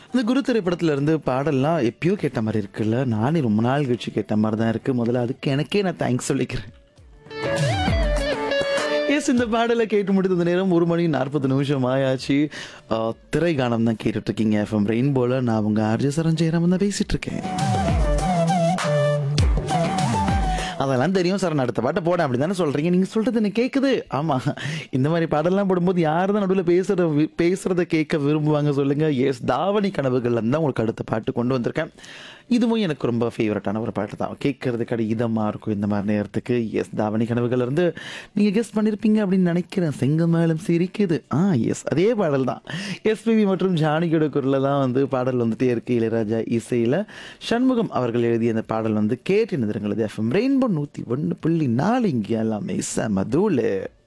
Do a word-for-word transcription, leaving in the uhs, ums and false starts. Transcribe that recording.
இந்த குரு திரைப்படத்துல இருந்து பாடல்லாம் எப்பயோ கேட்ட மாரி இருக்குல்ல. நானே ரொம்ப நாள் கழிச்சு கேட்ட மாரி தான் இருக்கு. முதல்ல அதுக்கு எனக்கே நான் தேங்க்ஸ் சொல்லிக்கிறேன். எஸ் இந்த பாடல கேட்டு முடித்த நேரம் ஒரு மணி நாற்பது நிமிஷம் ஆயாச்சு. அ திரை கானம் தான் கேட்டுட்டு இருக்கீங்க. எஃப்எம் ரெயின்போல நான் உங்க ஆர்ஜே சரண் ஜெயராமன் தான் பேசிட்டு இருக்கேன். அதெல்லாம் தெரியும் சார். நான் அடுத்த பாட்ட போட அப்படிதானே சொல்றீங்க. நீங்க சொல்றது எனக்கு கேக்குது. ஆமா. இந்த மாதிரி பாடல்லாம் போடும்போது யார் தான் நடுவுல பேசுற பேசுறத கேட்க விரும்புவாங்க சொல்லுங்க. எஸ் தாவணி கனவுகள்ல தான் உங்களுக்கு அடுத்த பாட்டு கொண்டு வந்திருக்கேன். இதுவும் எனக்கு ரொம்ப ஃபேவரட்டான ஒரு பாட்டு தான். கேட்கறதுக்கு இதமா இருக்கும் இந்த மாதிரி நேரத்துக்கு. எஸ் தாவணி கனவுகள் இருந்து நீங்க கெஸ் பண்ணிருப்பீங்க அப்படின்னு நினைக்கிறேன். செங்கமேளம் சிரிக்குது. ஆ எஸ் அதே பாடல் தான். எஸ்பிபி மற்றும் ஜானகியோட குரல்ல தான் வந்து பாடல் வந்துட்டே இருக்கு. இளையராஜா இசையில சண்முகம் அவர்கள் எழுதிய அந்த பாடல் வந்து கேட்டு நிறுங்கள். எஃப்எம் ரெயின்போ நூத்தி ஒன்று புள்ளி நாலு இங்கே எல்லாமே செம தூளு.